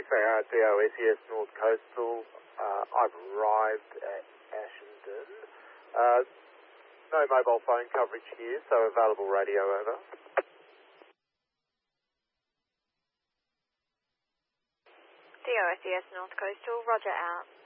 DOSES North Coastal. I've arrived at Ashenden. No mobile phone coverage here, so available radio over. DOSES North Coastal, roger out.